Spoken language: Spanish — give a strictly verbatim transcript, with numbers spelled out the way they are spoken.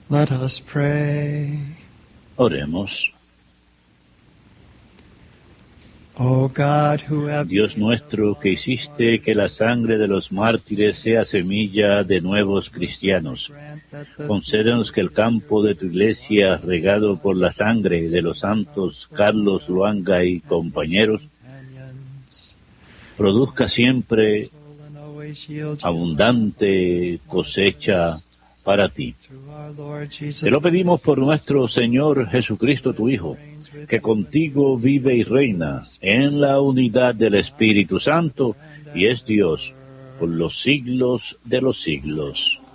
Let us pray. Oremos. O God, who have Dios nuestro, que hiciste que la sangre de los mártires sea semilla de nuevos cristianos, concédenos que el campo de tu iglesia, regado por la sangre de los santos Carlos Luanga y compañeros, produzca siempre abundante cosecha para ti. Te lo pedimos por nuestro Señor Jesucristo, tu Hijo, que contigo vive y reina en la unidad del Espíritu Santo y es Dios por los siglos de los siglos.